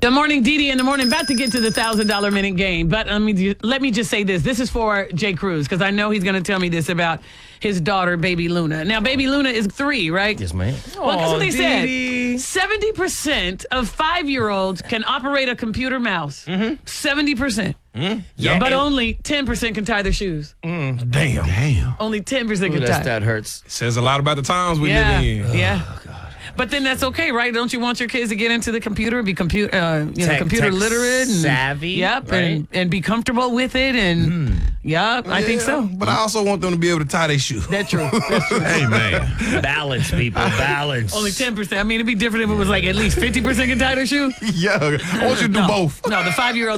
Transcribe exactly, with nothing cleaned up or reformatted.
Good morning, Dee Dee in the morning. About to get to the one thousand dollars minute game. But let me, let me just say this. This is for Jay Cruz, because I know he's going to tell me this about his daughter, Baby Luna. Now, Baby Luna is three, right? Yes, ma'am. Well, that's what they Dee-Dee. said. seventy percent of five-year-olds can operate a computer mouse. Mm-hmm. seventy percent. Mm-hmm. Yeah. But only ten percent can tie their shoes. Damn. Damn. Only ten percent Ooh, can that tie. stat hurts. Says a lot about the times we Yeah, live in. yeah. But then that's okay, right? Don't you want your kids to get into the computer, be computer, uh, you know, Tech- computer tech savvy, and, savvy, yep, right? and, and be comfortable with it, and Mm. yep, I think so. But I also want them to be able to tie their shoe. That's true. That's true. Hey, man. Balance, people. Balance. Only ten percent. I mean, it'd be different if it was like at least fifty percent can tie their shoe. Yeah. I want you to do no, both. No, the five-year-old.